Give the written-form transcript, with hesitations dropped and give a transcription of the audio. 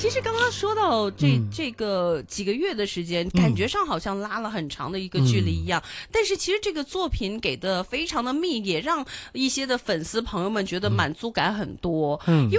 其实刚刚说到这个几个月的时间，感觉上好像拉了很长的一个距离一样，但是其实这个作品给的非常的密，也让一些的粉丝朋友们觉得满足感很多。因为